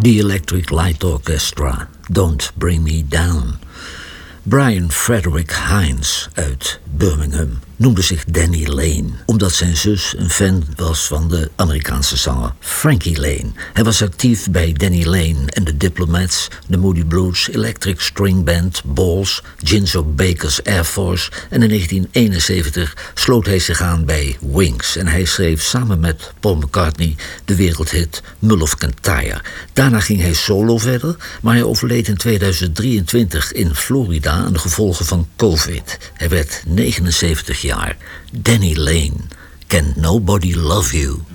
The Electric Light Orchestra, Don't Bring Me Down. Brian Frederick Hines uit Birmingham noemde zich Danny Lane, omdat zijn zus een fan was van de Amerikaanse zanger Frankie Lane. Hij was actief bij Danny Lane en de Diplomats, de Moody Blues, Electric String Band, Balls, Ginzo Baker's Air Force en in 1971 sloot hij zich aan bij Wings en hij schreef samen met Paul McCartney de wereldhit Mull of Kintyre. Daarna ging hij solo verder, maar hij overleed in 2023 in Florida aan de gevolgen van COVID. Hij werd 79 jaar. Danny Lane, Can Nobody Love You?